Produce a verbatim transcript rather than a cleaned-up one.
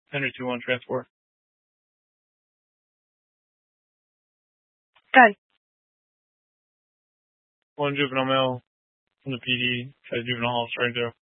Henry two one transport. Good. One juvenile male from the P D, had a juvenile hall straight there.